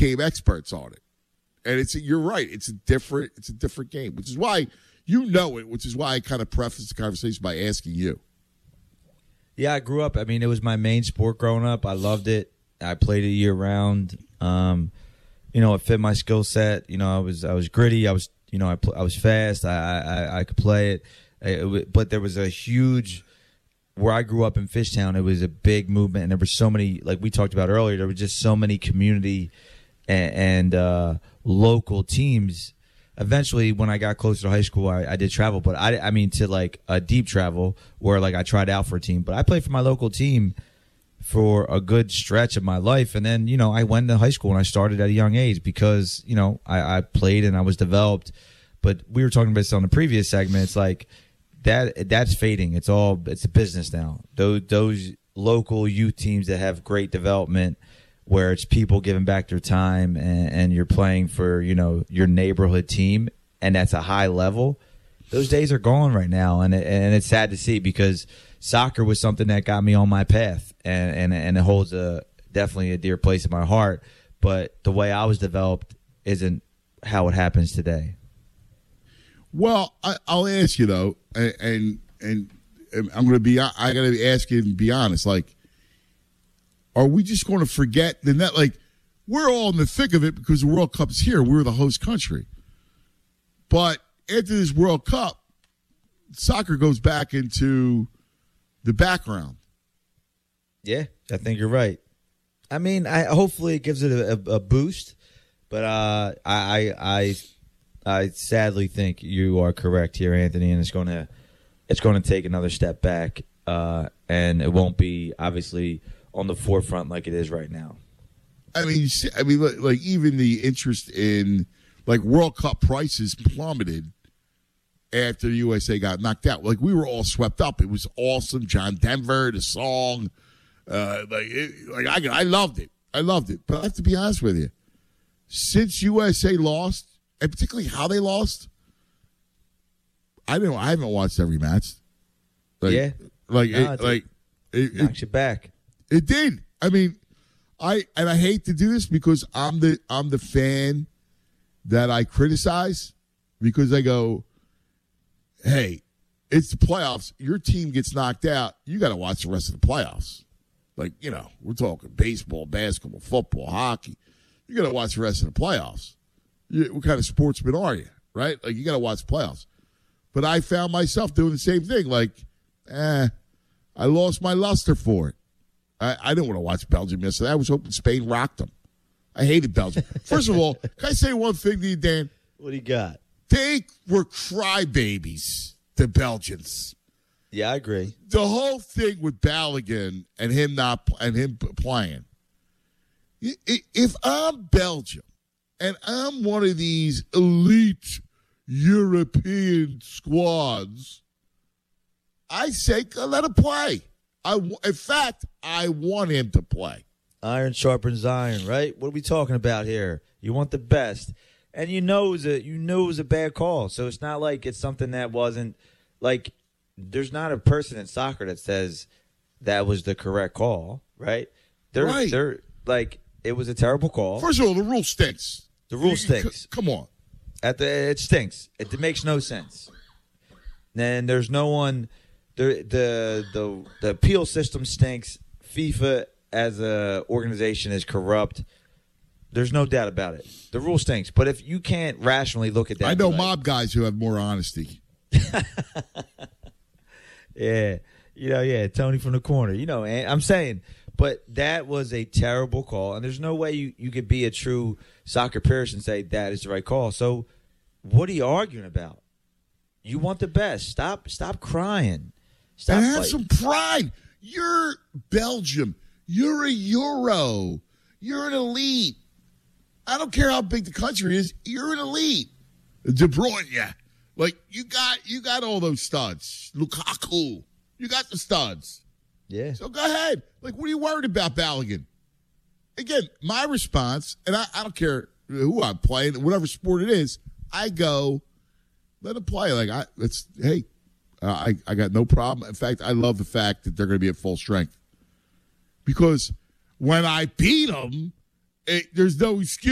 became experts on it. And you're right. It's a different game, which is why you know it, which is why I kind of prefaced the conversation by asking you. Yeah, I grew up. I mean, it was my main sport growing up. I loved it. I played it year round. It fit my skill set. I was gritty. I was fast. I could play it. But there was a huge, where I grew up in Fishtown, it was a big movement, and there were so many, like we talked about earlier, there were just so many community and local teams. Eventually, when I got closer to high school, I did travel, but I mean to like a deep travel where like I tried out for a team. But I played for my local team for a good stretch of my life, and then I went to high school and I started at a young age because I played and I was developed. But we were talking about this on the previous segment. It's like that's fading. It's a business now. Those local youth teams that have great development, where it's people giving back their time and you're playing for your neighborhood team, and that's a high level. Those days are gone right now, and it's sad to see because soccer was something that got me on my path, and it holds definitely a dear place in my heart. But the way I was developed isn't how it happens today. Well, I'll ask you though, and I'm going to be. I got to ask you and be honest. Like, are we just going to forget the net? Like, we're all in the thick of it because the World Cup is here. We're the host country. But after this World Cup, soccer goes back into the background. Yeah, I think you're right. I mean, hopefully it gives it a boost, but I sadly think you are correct here, Anthony, and it's going to take another step back, and it won't be obviously on the forefront like it is right now. I mean, like even the interest in like World Cup prices plummeted after the USA got knocked out. Like we were all swept up. It was awesome. John Denver, the song, I loved it. I loved it. But I have to be honest with you, since USA lost, and particularly how they lost, I haven't watched every match. It knocks you back. It did. I mean, I hate to do this because I'm the fan that I criticize because I go, hey, it's the playoffs. Your team gets knocked out. You got to watch the rest of the playoffs. Like, we're talking baseball, basketball, football, hockey. You got to watch the rest of the playoffs. What kind of sportsman are you, right? Like, you got to watch playoffs. But I found myself doing the same thing. Like, I lost my luster for it. I didn't want to watch Belgium yesterday. I was hoping Spain rocked them. I hated Belgium. First of all, can I say one thing to you, Dan? What do you got? They were crybabies, the Belgians. Yeah, I agree. The whole thing with Balogun and him playing. If I'm Belgium and I'm one of these elite European squads, I say let him play. In fact, I want him to play. Iron sharpens iron, right? What are we talking about here? You want the best, and it was a bad call. So it's not like it's something that wasn't like. There's not a person in soccer that says that was the correct call, right? They're like it was a terrible call. First of all, the rule stinks. The rule stinks. Come on, it stinks. It makes no sense. Then there's no one. The appeal system stinks. FIFA as a organization is corrupt. There's no doubt about it. The rule stinks. But if you can't rationally look at that, I know mob guys who have more honesty. Yeah, Tony from the corner. I'm saying, but that was a terrible call, and there's no way you could be a true soccer purist and say that is the right call. So, what are you arguing about? You want the best. Stop crying. And have some pride. You're Belgium. You're a Euro. You're an elite. I don't care how big the country is. You're an elite. De Bruyne, yeah. Like, you got all those studs. Lukaku. You got the studs. Yeah. So go ahead. Like, what are you worried about, Balogun? Again, my response, and I don't care who I'm playing, whatever sport it is, I go, let him play. Like, I got no problem. In fact, I love the fact that they're going to be at full strength. Because when I beat them, there's no excuse.